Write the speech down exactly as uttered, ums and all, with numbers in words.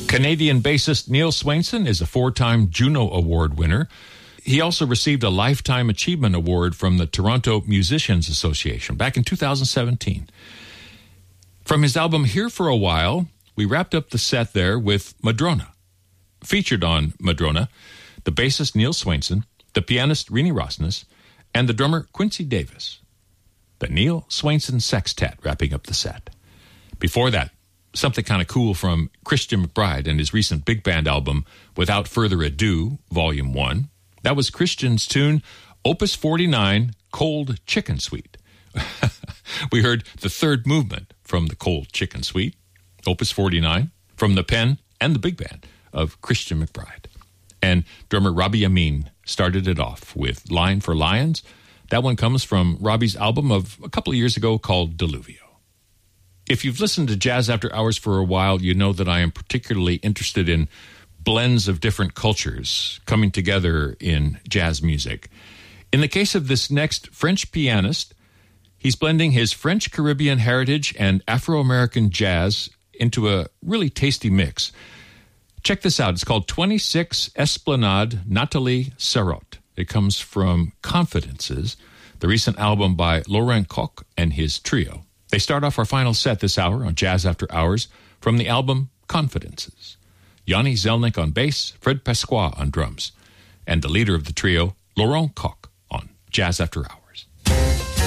Canadian bassist Neil Swainson is a four-time Juno Award winner. He also received a Lifetime Achievement Award from the Toronto Musicians Association back in two thousand seventeen. From his album Here for a While, we wrapped up the set there with Madrona. Featured on Madrona, the bassist Neil Swainson, the pianist Rini Rosnes, and the drummer Quincy Davis. The Neil Swainson Sextet wrapping up the set. Before that, something kind of cool from Christian McBride and his recent big band album, Without Further Ado, Volume one. That was Christian's tune, Opus forty-nine, Cold Chicken Suite. We heard the third movement from the Cold Chicken Suite, Opus forty-nine, from the pen and the big band of Christian McBride. And drummer Robbie Amin started it off with Line for Lions. That one comes from Robbie's album of a couple of years ago called Deluvio. If you've listened to Jazz After Hours for a while, you know that I am particularly interested in blends of different cultures coming together in jazz music. In the case of this next French pianist, he's blending his French Caribbean heritage and Afro-American jazz into a really tasty mix. Check this out. It's called twenty-six Esplanade Nathalie Sarraute. It comes from Confidences, the recent album by Laurent Koch and his trio. They start off our final set this hour on Jazz After Hours from the album Confidences. Yanni Zelnick on bass, Fred Pasqua on drums, and the leader of the trio, Laurent Koch, on Jazz After Hours.